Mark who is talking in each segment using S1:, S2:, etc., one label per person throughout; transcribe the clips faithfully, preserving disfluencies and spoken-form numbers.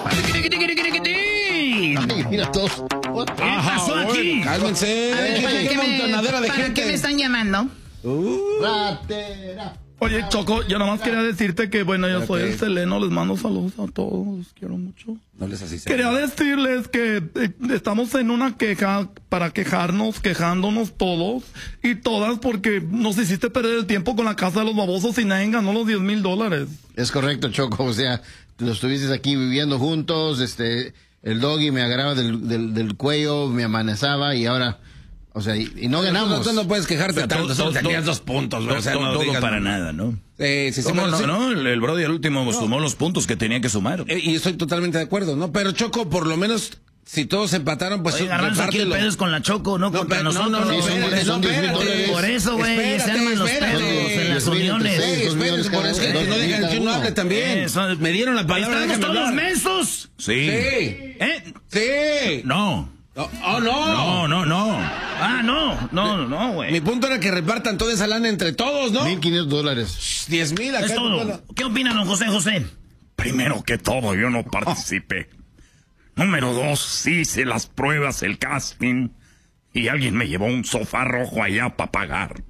S1: Mira todos.
S2: ¿Qué pasó aquí?
S3: Cálmense.
S4: ¿Para qué me, ¿para qué me están llamando?
S1: Uh. Ratera.
S2: Oye, Choco, yo nomás quería decirte que, bueno, yo soy el Seleno, les mando saludos a todos, los quiero mucho.
S3: No les así.
S2: Quería decirles que eh, estamos en una queja para quejarnos, quejándonos todos y todas porque nos hiciste perder el tiempo con la casa de los babosos y nadie ganó los diez mil dólares.
S1: Es correcto, Choco, o sea, los estuviste aquí viviendo juntos, este, el doggy me agarraba del, del, del cuello, me amanezaba y ahora... O sea, y, y no ganamos.
S3: Tú no puedes quejarte tanto, solo tenías dos puntos.
S5: No, o sea, no digas para nada, ¿no?
S3: Eh, sí, sí,
S5: no,
S3: no,
S5: no,
S3: sí.
S5: no, el, el Brody al último no. sumó los puntos que tenía que sumar.
S3: Eh, y estoy totalmente de acuerdo, ¿no? Pero Choco, por lo menos, si todos empataron, pues...
S5: Oye, Garbanzo, aquí el pedo es con la Choco, no, no contra
S3: pero,
S5: nosotros.
S3: No, no, no,
S1: sí,
S3: espérate,
S1: son,
S3: no,
S1: son
S3: espérate.
S5: Por eso, güey, se arman los pedos en las uniones.
S3: Sí, espérate, por eso que no dejan que uno hable también.
S5: Eh, son,
S3: me dieron la palabra.
S5: ¿Estamos todos mensos? Sí.
S3: Sí.
S5: ¿Eh?
S3: Sí.
S5: No.
S3: No, oh, no.
S5: No, no, no. Ah, no, no, no, güey.
S3: Mi punto era que repartan toda esa lana entre todos, ¿no?
S1: Mil quinientos dólares.
S3: Diez mil acá.
S5: Es todo. ¿Qué opina don José José?
S2: Primero que todo, yo no participé. Número dos, sí hice las pruebas, el casting, y alguien me llevó un sofá rojo allá para pagar.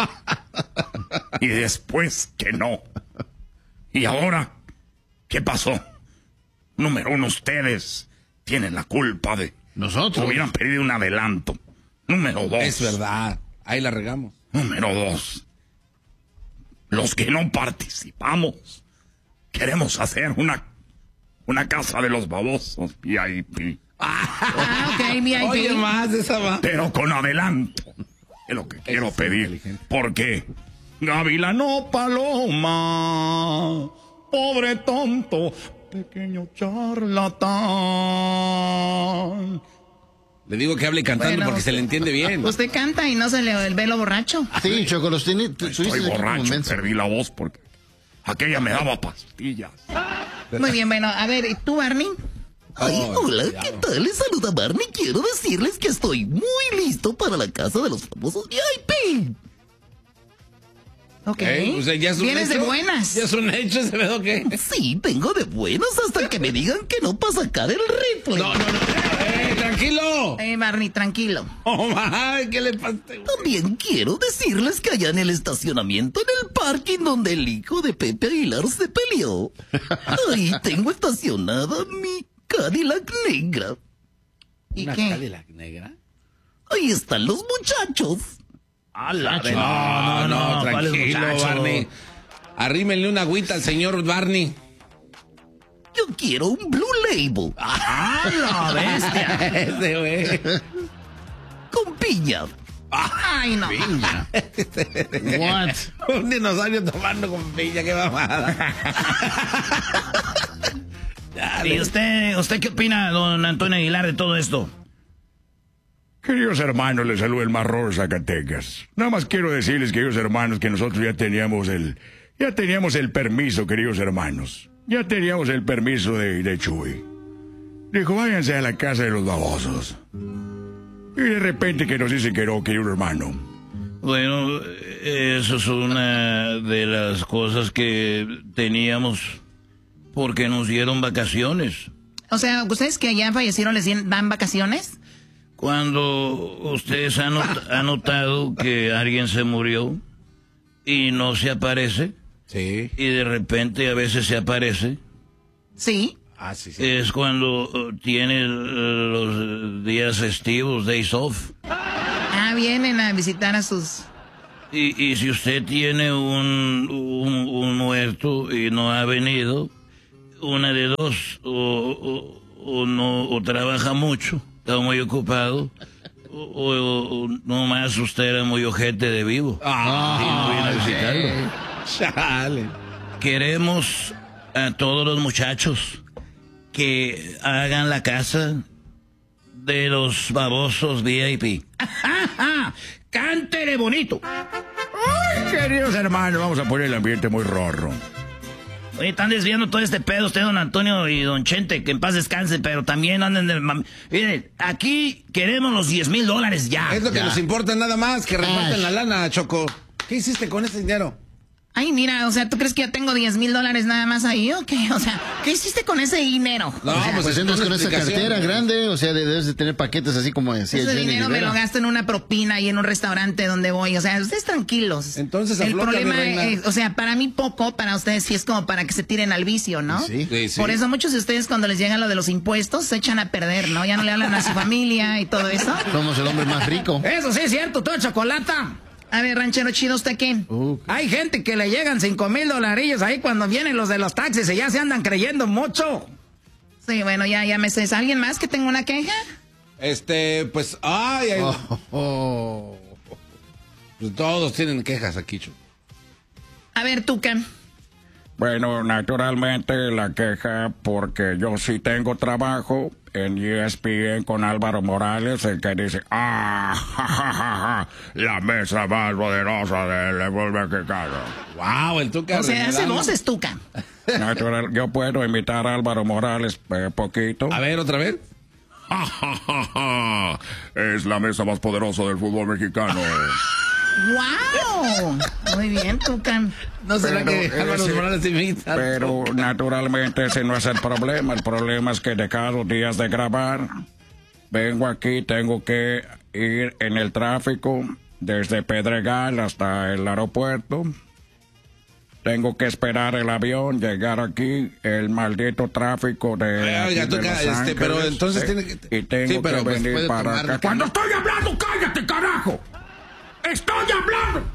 S2: Y después que no. Y ahora, ¿qué pasó? Número uno, ustedes tienen la culpa de...
S1: Nosotros.
S2: Hubieran pedido un adelanto. Número dos.
S3: Es verdad. Ahí la regamos.
S2: Número dos. Los que no participamos queremos hacer una, una casa de los babosos V I P.
S4: Ah, ok, V I P.
S3: Oye, más de esa va.
S2: Pero con adelanto. Es lo que quiero pedir. Porque Gavilano Paloma, pobre tonto, pequeño charlatán.
S3: Le digo que hable cantando
S4: Bueno,
S3: porque se le entiende bien.
S4: Usted canta y no se le ve lo borracho.
S1: Sí, Choco, los tiene...
S2: Estoy borracho, perdí la voz porque aquella me daba pastillas.
S4: Muy bien, bueno, a ver, ¿y tú, Barney?
S6: Ay, hola, ¿qué tal? Les saluda Barney. Quiero decirles que estoy muy listo para la casa de los famosos V I P.
S4: Ok.
S3: ¿Eh? O sea, ¿ya es un
S4: Vienes
S3: hecho?
S4: de buenas.
S3: ¿Ya es un hecho ese pedo qué?
S6: Sí, vengo de buenas hasta que me digan que no para sacar el rifle.
S3: No, no, no. Eh, tranquilo.
S4: Eh, Barney, tranquilo.
S3: Oh, my, ¿qué le pasa?
S6: También quiero decirles que allá en el estacionamiento, en el parking donde el hijo de Pepe Aguilar se peleó, ahí tengo estacionada mi Cadillac negra.
S4: ¿Y
S3: ¿Una
S4: qué?
S3: Cadillac negra?
S6: Ahí están los muchachos.
S5: A la
S3: No, no, no, tranquilo, Barney. Arrímenle una agüita al señor Barney.
S6: Yo quiero un Blue Label.
S5: ¡Ah, la bestia!
S3: Ese güey.
S6: Con piña.
S4: Ay, no.
S5: What?
S3: Un dinosaurio tomando con piña, qué mamada.
S5: ¿Y usted, usted qué opina, don Antonio Aguilar, de todo esto?
S2: Queridos hermanos, les saluda el Marrón Zacatecas. Nada más quiero decirles, queridos hermanos, que nosotros ya teníamos el, ya teníamos el permiso, queridos hermanos. Ya teníamos el permiso de, de Chuy. Dijo, váyanse a la casa de los babosos. Y de repente que nos dice que no, querido hermano.
S5: Bueno, eso es una de las cosas que teníamos porque nos dieron vacaciones.
S4: O sea, ¿ustedes que allá fallecieron les dan vacaciones?
S5: Cuando ustedes han, not- han notado que alguien se murió y no se aparece,
S3: Sí.
S5: y de repente a veces se aparece,
S4: Sí.
S3: Ah, sí, sí.
S5: es cuando uh, tiene uh, los días festivos, days off.
S4: Ah, vienen a visitar a sus...
S5: Y, y si usted tiene un, un, un muerto y no ha venido, una de dos, o, o, o no, o trabaja mucho, está muy ocupado, o, o, o nomás usted era muy ojete de vivo.
S3: Ah,
S5: y no viene a visitarlo.
S3: Chale.
S5: Queremos a todos los muchachos que hagan la casa de los babosos V I P. ¡Cántele bonito!
S2: Ay, queridos hermanos, vamos a poner el ambiente muy rorro.
S5: Oye, están desviando todo este pedo usted, don Antonio y don Chente, que en paz descanse, pero también anden de... mam- Miren, aquí queremos los diez mil dólares ya.
S3: Es lo que
S1: Ya.
S3: nos importa nada más, que repartan
S1: Cash.
S3: la lana, Choco. ¿Qué hiciste con ese dinero?
S4: Ay, mira, o sea, ¿tú crees que yo tengo diez mil dólares nada más ahí o qué? O sea, ¿qué hiciste con ese dinero?
S1: No, o sea, pues, pues entonces con esa cartera grande, o sea, debes de tener paquetes así como decía
S4: ese
S1: Jenny
S4: dinero
S1: Rivera.
S4: Me lo gasto en una propina y en un restaurante donde voy. O sea, ustedes tranquilos.
S3: Entonces,
S4: el
S3: afloja,
S4: problema
S3: mi reina.
S4: es, o sea, para mí poco, para ustedes sí es como para que se tiren al vicio, ¿no?
S1: Sí,
S3: sí, sí.
S4: Por eso muchos de ustedes cuando les llega lo de los impuestos se echan a perder, ¿no? Ya no le hablan a su familia y todo eso.
S1: Somos el hombre más rico.
S7: Eso sí es cierto, todo chocolata.
S4: A ver, ranchero chido, ¿usted qué?
S1: Uh,
S7: Hay gente que le llegan cinco mil dolarillos ahí cuando vienen los de los taxis y ya se andan creyendo mucho.
S4: Sí, bueno, ya, ya me sé. ¿Alguien más que tenga una queja?
S3: Este, pues, ay, ay.
S1: oh, oh.
S3: Pues todos tienen quejas aquí, Cho.
S4: A ver, Tuca.
S2: Bueno, naturalmente la queja porque yo sí tengo trabajo en E S P N con Álvaro Morales, el que dice, ah, ja, ja, ja, ja, la mesa más poderosa del fútbol mexicano.
S3: Wow, el Tuca.
S4: O sea, hace
S3: Renegado.
S4: voces, Tuca.
S2: Natural, yo puedo imitar a Álvaro Morales eh, poquito.
S3: A ver, otra vez.
S2: Ja, ja, ja, ja. Es la mesa más poderosa del fútbol mexicano.
S4: ¡Wow! Muy bien, Tuca.
S3: No será
S2: Pero
S3: que Álvaro
S2: ese-
S3: Morales imita.
S2: Pero naturalmente ese no es el problema. El problema es que de cada dos días de grabar, vengo aquí, tengo que ir en el tráfico desde Pedregal hasta el aeropuerto. Tengo que esperar el avión, llegar aquí, el maldito tráfico de,
S3: Ay, oiga,
S2: aquí de
S3: Tuca,
S2: Los
S3: este,
S2: Ángeles,
S3: pero entonces
S2: eh,
S3: tiene que-
S2: y tengo
S3: Sí, pero
S2: que
S3: pues
S2: venir
S3: puede
S2: para
S3: tomar-
S2: acá.
S3: Cuando
S2: estoy hablando, cállate, carajo. Estoy hablando.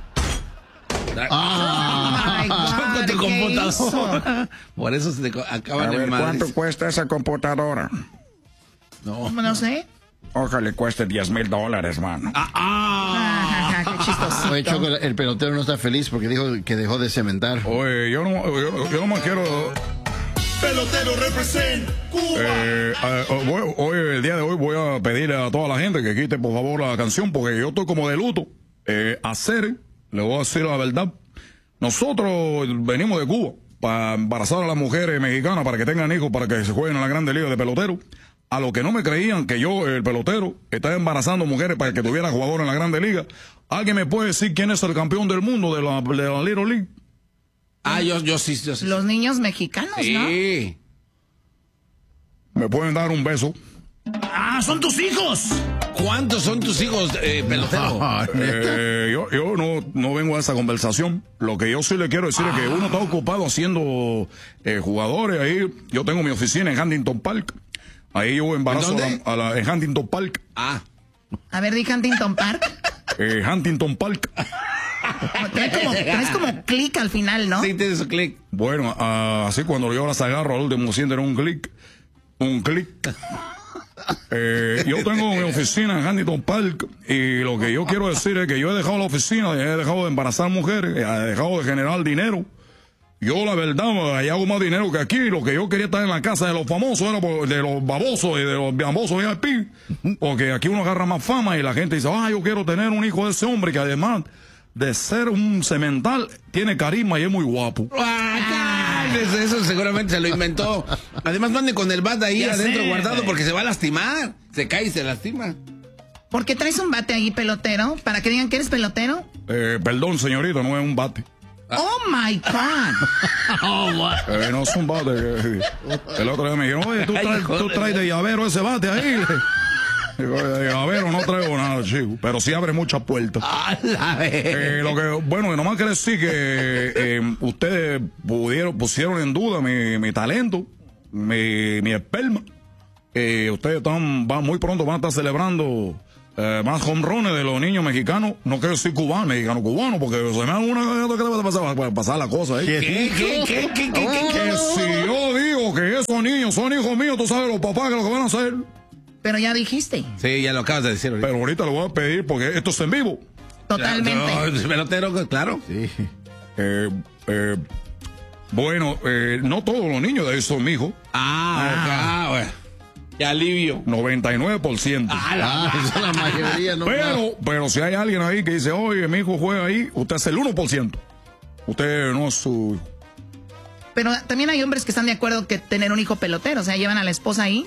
S1: Ah,
S4: Ay,
S3: Con
S4: God,
S3: tu
S4: ¿qué
S3: computadora.
S4: hizo?
S3: Por eso se te co-
S2: A
S3: acaban
S2: ver,
S3: en
S2: ¿cuánto
S3: madres.
S2: cuesta esa computadora?
S3: No.
S4: No sé.
S2: Ojalá cueste diez mil dólares, mano.
S3: Ah, ah.
S4: Ah, qué chistosito.
S1: Oye, Choco, el pelotero no está feliz porque dijo que dejó de cementar.
S2: Oye, yo no, yo, yo no me quiero...
S8: Pelotero represent Cuba.
S2: Eh, eh, voy- hoy, el día de hoy, voy a pedirle a toda la gente que quite, por favor, la canción, porque yo estoy como de luto. Eh, hacer, le voy a decir la verdad, nosotros venimos de Cuba para embarazar a las mujeres mexicanas para que tengan hijos, para que se jueguen en la Grande Liga de pelotero. A los que no me creían que yo, el pelotero, estaba embarazando mujeres para que tuviera jugadores en la Grande Liga. ¿Alguien me puede decir quién es el campeón del mundo de la, de la Little League?
S3: Ah, yo, yo sí, yo sí.
S4: Los niños mexicanos, ¿no?
S3: Sí.
S2: ¿Me pueden dar un beso?
S7: ¡Ah, son tus hijos!
S3: ¿Cuántos son tus hijos, eh, pelotero?
S2: Eh, yo yo no, no vengo a esa conversación. Lo que yo sí le quiero decir es que uno está ocupado haciendo eh, jugadores. Ahí yo tengo mi oficina en Huntington Park. Ahí yo embarazo
S3: ¿En
S2: a
S3: dónde?
S2: la, a la- en Huntington Park.
S3: Ah.
S4: A ver, di Huntington Park.
S2: Eh, Huntington Park.
S4: Trae como, traes como clic al final, ¿no?
S3: Sí, tiene su clic.
S2: Bueno, ah, así cuando yo las agarro al último sienten un clic. Un clic. Eh, yo tengo mi oficina en Huntington Park y lo que yo quiero decir es que yo he dejado la oficina, he dejado de embarazar mujeres, he dejado de generar dinero. Yo la verdad, ahí hago más dinero que aquí. Lo que yo quería estar en la casa de los famosos era por- de los babosos y de los babosos V I P. Porque aquí uno agarra más fama y la gente dice, ah, yo quiero tener un hijo de ese hombre que además de ser un cemental, tiene carisma y es muy guapo.
S3: Ah, cállese, eso seguramente se lo inventó. Además, no ande con el bat ahí
S7: Ya
S3: adentro
S7: sé.
S3: guardado porque se va a lastimar. Se cae y se lastima.
S4: ¿Por qué traes un bate ahí, pelotero? ¿Para que digan que eres pelotero?
S2: Eh, perdón, señorita, no es un bate.
S4: Oh my God.
S2: Eh, no es un bate. eh, El otro día me dijeron, oye, tú traes, tú traes de llavero ese bate ahí. Digo, de llavero no traigo nada, chico. Pero sí abre muchas puertas.
S3: A la vez.
S2: Eh, lo que, bueno, que nomás quiere decir que eh, ustedes pudieron, pusieron en duda mi, mi talento, mi, mi esperma. Eh, ustedes están, van, muy pronto van a estar celebrando eh, más home runs de los niños mexicanos. No quiero decir cubano, mexicano cubano, porque se me da una que te va a pasar, va a pasar la cosa ahí.
S1: ¿Qué
S3: ¿Qué, qué, qué, qué, qué, qué,
S2: Que si yo digo que esos niños son hijos míos, tú sabes los papás que lo que van a hacer.
S4: Pero ya dijiste.
S3: Sí, ya lo acabas de decir ahorita.
S2: Pero ahorita le voy a pedir porque esto es en vivo.
S4: Totalmente.
S3: No, pelotero, claro.
S1: Sí.
S2: Eh, eh, bueno, eh, no todos los niños de ahí son mi hijo.
S3: Ah, ah, bueno. Qué alivio.
S2: noventa y nueve por ciento.
S1: Ah, esa es la mayoría, no.
S2: Pero, pero si hay alguien ahí que dice, oye, mi hijo juega ahí, usted es el uno por ciento. Usted no es su hijo.
S4: Pero también hay hombres que están de acuerdo que tener un hijo pelotero. O sea, llevan a la esposa ahí.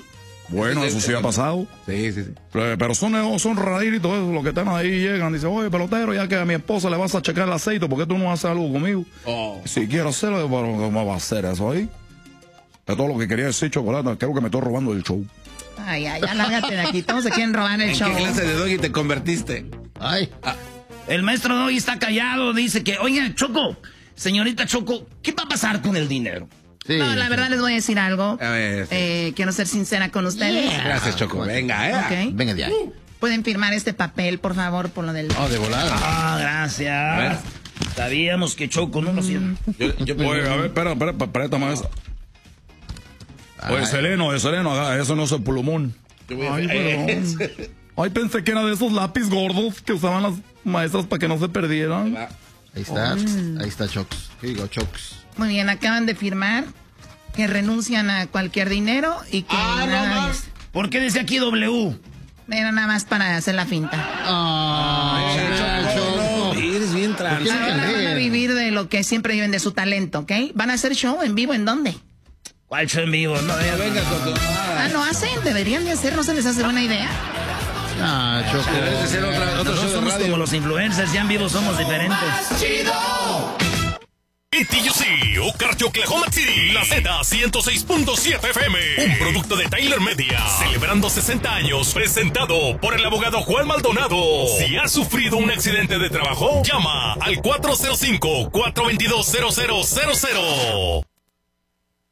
S2: Bueno, eso sí ha pasado.
S3: Sí, sí, sí.
S2: Pero, pero son, son raritos esos, los que están ahí llegan. Dicen, oye, pelotero, ya que a mi esposa le vas a checar el aceite, ¿por qué tú no haces algo conmigo?
S3: Oh.
S2: Si quiero hacerlo, pero ¿cómo va a hacer eso ahí? Es todo lo que quería decir, Chocolata. Creo que me estoy robando el show.
S4: Ay, ay, ya lárgate de aquí. Todos se quieren robar el
S3: ¿En
S4: show.
S3: qué clase de doggy te convertiste?
S1: Ay.
S3: Ah.
S5: El maestro Doggy está callado, dice que, oiga, Choco, señorita Choco, ¿qué va a pasar con el dinero?
S1: Sí,
S4: No, la
S1: sí.
S4: verdad les voy a decir algo.
S3: A ver, sí.
S4: Eh, quiero ser sincera con ustedes.
S3: Gracias, Choco. Venga, ¿eh?
S4: Ok.
S1: Venga de ahí.
S4: Pueden firmar este papel, por favor, por lo del...
S1: Oh, de volada.
S5: Ah, gracias. Sabíamos que Choco no lo hacía.
S3: Yo, yo
S2: Oye, a ver, espera, espera, préstame esa. Oye, Seleno, oye, Seleno, haga- eso no es el plumón. Ay, perdón. Ay, pensé que era de esos lápiz gordos que usaban las maestras para que no se perdieran.
S1: Ahí está. Ahí está Chocs. Here you go, Chocs.
S4: Muy bien, acaban de firmar que renuncian a cualquier dinero y que
S3: Ah, no
S4: nada,
S3: más.
S5: ¿Por qué dice aquí W?
S4: era nada más para hacer la finta.
S1: Ay, Choco.
S3: Eres bien trans.
S1: ¿Por qué?
S4: Ahora van a vivir de lo que siempre viven, de su talento, ¿ok? ¿Van a hacer show en vivo en dónde?
S5: ¿Cuál show en vivo? No, ya
S3: Venga con tu mamada.
S4: Ah, ¿no hacen? Deberían de hacer, ¿no se les hace buena idea?
S1: Ah, Choco.
S3: Debe de ser otra, otro
S5: Nosotros
S3: show de
S5: somos
S3: radio.
S5: como los influencers, ya en vivo somos diferentes.
S8: En T U C, Ocarty, Oklahoma City, la Z ciento seis punto siete F M, un producto de Tyler Media, celebrando sesenta años, presentado por el abogado Juan Maldonado. Si has sufrido un accidente de trabajo, llama al cuatro cero cinco, cuatro dos dos, cero cero cero cero.